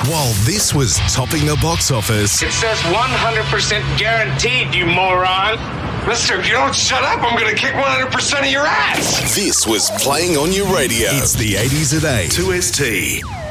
While this was topping the box office, It says 100% guaranteed, you moron. Mister, if you don't shut up, I'm going to kick 100% of your ass. this was playing on your radio. It's the 80s at 8. 2ST.